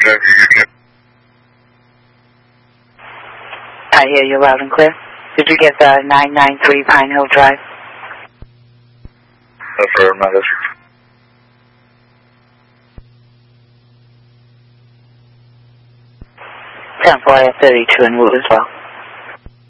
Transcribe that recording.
I hear you loud and clear. Did you get the 993 Pine Hill Drive? Affirmative. 10-4, I have 32 in Wood as well.